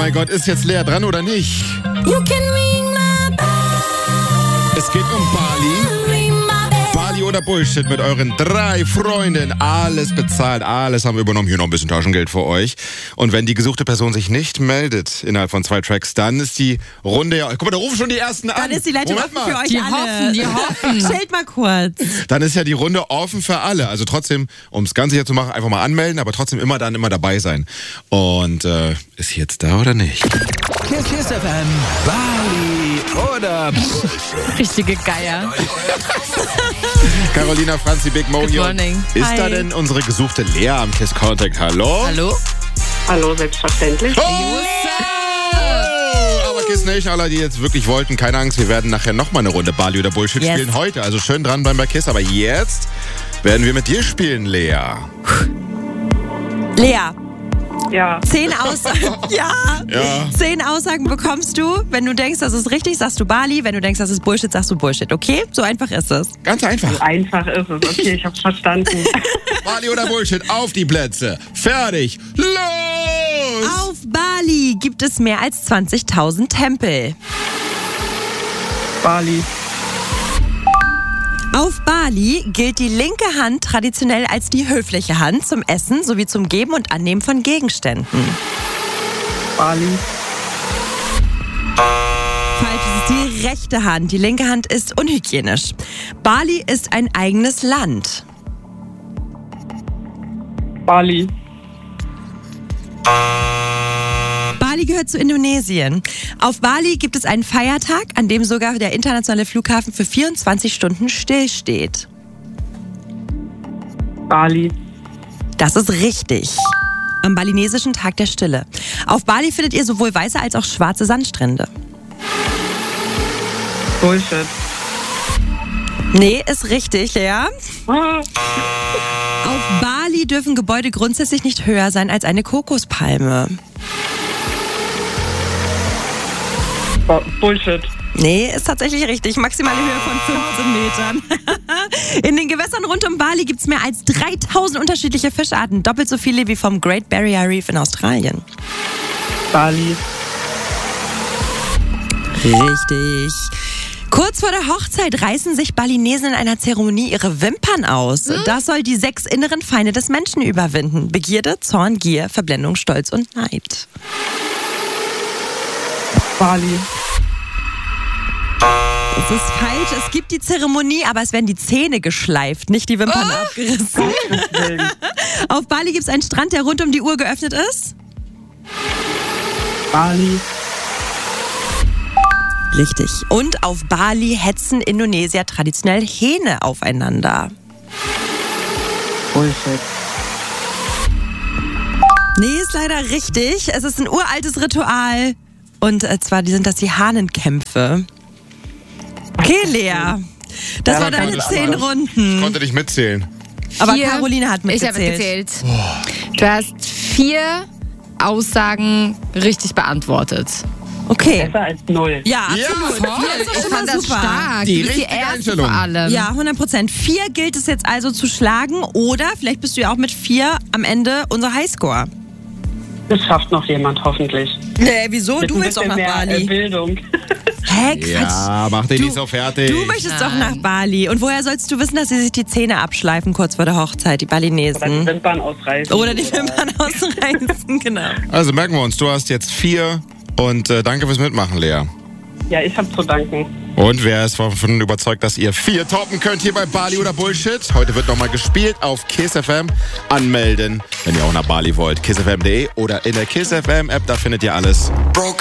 mein Gott, ist jetzt Lea dran oder nicht? Es geht um Bali. Bali oder Bullshit mit euren 3 Freunden. Alles bezahlt, alles haben wir übernommen. Hier noch ein bisschen Taschengeld für euch. Und wenn die gesuchte Person sich nicht meldet innerhalb von 2 Tracks, dann ist die Runde ja... Guck mal, da rufen schon die ersten an. Dann ist die Leitung offen für euch die alle. Die hoffen. Stellt mal kurz. Dann ist ja die Runde offen für alle. Also trotzdem, um es ganz sicher zu machen, einfach mal anmelden, aber trotzdem immer dabei sein. Und ist sie jetzt da oder nicht? Kiss FM, Bali oder Bullshit. Richtige Geier. Carolina, Franzi, Big Mo Good hier. morning. Ist Hi. da denn unsere gesuchte Lea am Kiss Contact? Hallo? Hallo? Hallo, selbstverständlich. Oh! Aber Kiss Nation, alle, die jetzt wirklich wollten, keine Angst, wir werden nachher nochmal eine Runde Bali oder Bullshit Yes. spielen heute. Also schön dranbleiben bei Kiss. Aber jetzt werden wir mit dir spielen, Lea. Lea, Ja, 10 Aussagen. Ja. 10 Aussagen bekommst du. Wenn du denkst, das ist richtig, sagst du Bali. Wenn du denkst, das ist Bullshit, sagst du Bullshit. Okay? So einfach ist es. Ganz einfach. einfach ist es. Okay, ich hab's verstanden. Bali oder Bullshit, auf die Plätze. Fertig. Los! Auf Bali gibt es mehr als 20.000 Tempel. Bali, Auf Bali gilt die linke Hand traditionell als die höfliche Hand zum Essen sowie zum Geben und Annehmen von Gegenständen. Bali, Falsch, es ist die rechte Hand. Die linke Hand ist unhygienisch. Bali ist ein eigenes Land. Bali, Bali gehört zu Indonesien. Auf Bali gibt es einen Feiertag, an dem sogar der internationale Flughafen für 24 Stunden stillsteht. Bali, Das ist richtig. Am balinesischen Tag der Stille. Auf Bali findet ihr sowohl weiße als auch schwarze Sandstrände. Bullshit. Nee, ist richtig, Lea. Ah, Auf Bali dürfen Gebäude grundsätzlich nicht höher sein als eine Kokospalme. Bullshit. Nee, ist tatsächlich richtig. Maximale Höhe von 15 Metern. In den Gewässern rund um Bali gibt es mehr als 3000 unterschiedliche Fischarten. Doppelt so viele wie vom Great Barrier Reef in Australien. Bali, Richtig. Kurz vor der Hochzeit reißen sich Balinesen in einer Zeremonie ihre Wimpern aus. Das soll die 6 inneren Feinde des Menschen überwinden. Begierde, Zorn, Gier, Verblendung, Stolz und Neid. Bali, Das ist falsch. Es gibt die Zeremonie, aber es werden die Zähne geschleift, nicht die Wimpern abgerissen. Auf Bali gibt es einen Strand, der rund um die Uhr geöffnet ist. Bali, Richtig. Und auf Bali hetzen Indonesier traditionell Hähne aufeinander. Bullshit. Nee, ist leider richtig. Es ist ein uraltes Ritual. Und zwar sind das die Hahnenkämpfe. Okay, Lea. Das Ja, war deine 10 Runden. Konnte dich mitzählen. Aber 4. Caroline hat Ich habe mitgezählt. mitgezählt. Du hast 4 Aussagen richtig beantwortet. Okay. Besser als 0. Ja, Ja, absolut. voll. 4 ist Ich immer fand das super. stark. Die Du bist die richtige Erste Einstellung. vor allem. Ja, 100%. 4 gilt es jetzt also zu schlagen. Oder vielleicht bist du ja auch mit 4 am Ende unser Highscore. Das schafft noch jemand, hoffentlich. Nee, wieso? Mit Du ein willst doch bisschen nach mehr Bali. Bildung. Hä, Quatsch. Ja, mach dich nicht so fertig. Du möchtest doch nach Nein. Bali. Und woher sollst du wissen, dass sie sich die Zähne abschleifen kurz vor der Hochzeit, die Oder die Balinesen? Wimpern ausreißen. Oder die Wimpern ausreißen, genau. Also merken wir uns, du hast jetzt 4 und danke fürs Mitmachen, Lea. Ja, ich hab zu danken. Und wer ist davon überzeugt, dass ihr 4 toppen könnt hier bei Bali oder Bullshit? Heute wird nochmal gespielt auf Kiss FM. Anmelden, wenn ihr auch nach Bali wollt. KissFM.de oder in der Kiss FM App, da findet ihr alles. Broke